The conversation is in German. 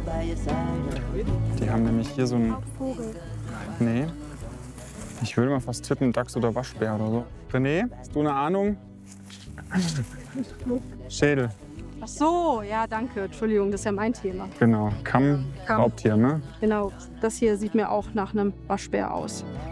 Die haben nämlich hier so ein... Vogel. Nee. Ich würde mal fast tippen, Dachs oder Waschbär oder so. René, hast du eine Ahnung? Schädel. Ach so, ja, danke. Entschuldigung, das ist ja mein Thema. Genau. Kamm, Kamm. Raubtier, ne? Genau, das hier sieht mir auch nach einem Waschbär aus.